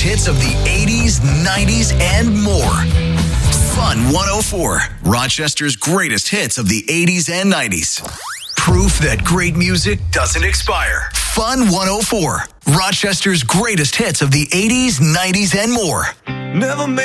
hits of the 80s, 90s, and more. Fun 104, Rochester's greatest hits of the 80s and 90s. Proof that great music doesn't expire. Fun 104, Rochester's greatest hits of the 80s, 90s, and more. Never made